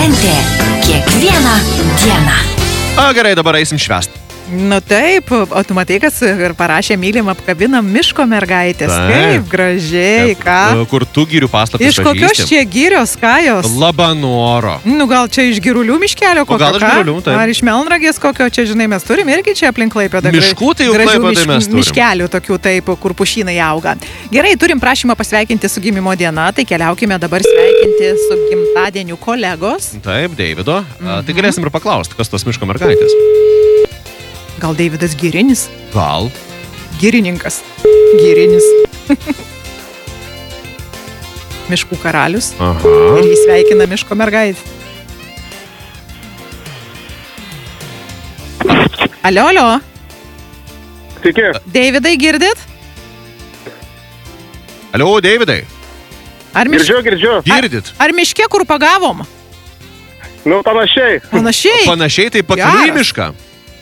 Šventė kiekvieną dieną. Gerai, dabar eisim švęst. Nu taip, o tu matai, kas ir parašė mylim apkabinam miško mergaitės. Kaip gražiai, ką? Kur tu girių paslaptis Iš kokios čia girios, ką jos? Labanoro. Nu gal čia iš Girulių miškelio kokio, gal iš Girulių, taip. Ar iš Melnragės kokio, čia žinai, mes turim irgi čia aplink Klaipėdą. Miškų tai jau Klaipėdai mes turim. Miškelių tokių taip, kur pušynai auga. Gerai, turim prašymą pasveikinti su gimimo diena, tai keliaukime dabar sveikinti su gimtadieniu kolegos. Taip, Deivido. Tai galėsim ir paklausti, kas tos miško mergaitės. Gal Deividas Girinis? Gal. Girininkas. Girinis. Miškų karalius. Aha. Ir jį sveikina miško mergaitė. Alio, alio. Sveiki. Deividai, girdit? Alio, Deividai. Girdžiu. Girdit? Ar miške, kur pagavom? Nu, panašiai. Panašiai. Panašiai tai pakeliui į mišką.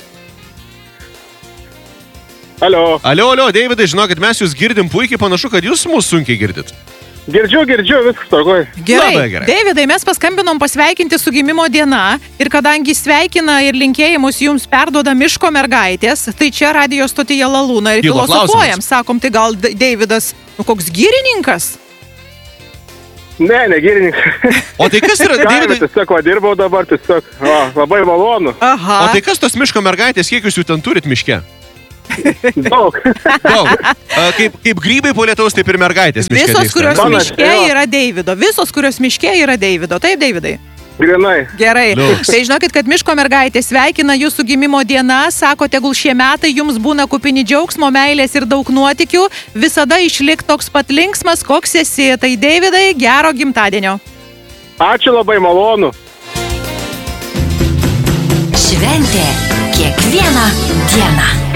Alio. Alio, Deividai, žinokit, mes jūs girdim puikiai, panašu, kad jūs mūsų sunkiai girdit. Girdžiu, viskas tvarkoj. Labai gerai. Deividai, mes paskambinom pasveikinti su gimimo diena ir kadangi sveikina ir linkėjimus jums perduoda miško mergaitės, tai čia radijo stotyje Lalūna ir Kilo filosofuojam. klausimas. Sakom, tai gal Deividas, koks girininkas? Ne, girininkas. O tai kas yra, Deividai? Tiesiog dirbau dabar, labai malonu. Aha. O tai kas tos miško mergaitės, kiek jūs jų ten turit miške? Daug. Kaip grybai po lietaus, taip ir mergaitės miške. Visos, kurios Panašiai, miške jo. yra Deivido. Visos, kurios miške yra Deivido. Taip, Deividai? Grinai. Gerai. Liuks. Tai žinokit, kad miško mergaitė sveikina jūsų gimimo diena, sako, tegul šie metai jums būna kupini džiaugsmo, meilės ir daug nuotykių, visada išlik toks pat linksmas, koks esi. Tai Deividai, gero gimtadienio. Ačiū labai, malonu. Šventė kiekvieną dieną.